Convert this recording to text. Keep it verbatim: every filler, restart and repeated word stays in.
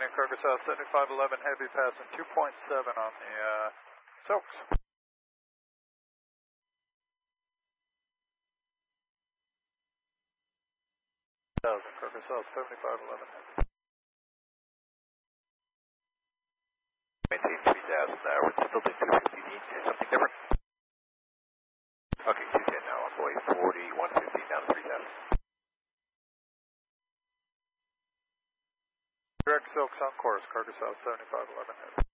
Cargo South seventy-five eleven heavy passing two point seven on the uh, Soaks. Cargo South seventy-five eleven heavy. Maintain three thousand now, we're still doing two fifty, need something different. Okay, two ten now, on boy forty, one fifty, down three thousand. Direct Soaks on course, Cargo South seventy-five eleven heavy.